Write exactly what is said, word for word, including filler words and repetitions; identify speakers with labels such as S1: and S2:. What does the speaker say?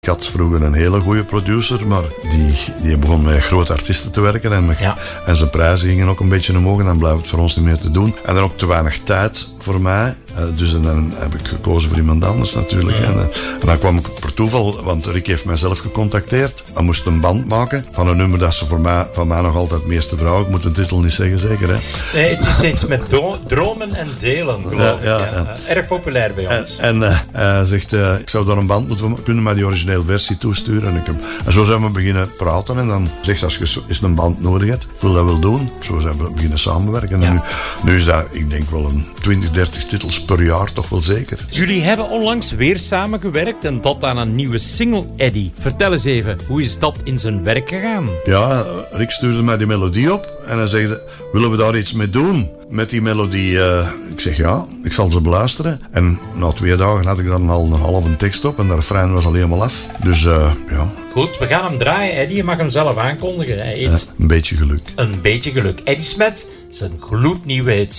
S1: Ik had vroeger een hele goede producer, maar die, die begon met grote artiesten te werken. En,
S2: ja.
S1: en zijn prijzen gingen ook een beetje omhoog en dan blijft het voor ons niet meer te doen. En dan ook te weinig tijd voor mij. Uh, dus dan heb ik gekozen voor iemand anders natuurlijk. Ja. En, en dan kwam ik per toeval, want Rick heeft mij zelf gecontacteerd. Hij moest een band maken van een nummer dat ze voor mij, van mij nog altijd meeste vrouwen. Ik moet de titel niet zeggen, zeker hè?
S2: Nee, het is iets met do- dromen en delen, geloof ja, ik. Ja, ja. Ja. Erg populair bij ons.
S1: En, en uh, hij zegt, uh, ik zou daar een band moeten kunnen maar die originele versie toesturen. En, ik heb, en zo zijn we beginnen praten en dan zegt hij, als je eens een band nodig hebt, ik wil dat wel doen. Zo zijn we beginnen samenwerken. Ja. En nu, nu is dat, ik denk wel een twintig, dertig titels per jaar, toch wel zeker.
S3: Jullie hebben onlangs weer samengewerkt en dat aan een nieuwe single, Eddie. Vertel eens even, hoe is dat in zijn werk gegaan?
S1: Ja, Rick stuurde mij die melodie op en hij zegt, willen we daar iets mee doen? Met die melodie, uh, ik zeg ja, ik zal ze beluisteren. En na twee dagen had ik dan al een halve tekst op en de refrein was al helemaal af. Dus uh, ja.
S2: Goed, we gaan hem draaien, Eddie. Je mag hem zelf aankondigen. Hij heet
S1: uh, een beetje geluk.
S2: Een beetje geluk. Eddie Smet, zijn gloednieuwe hit.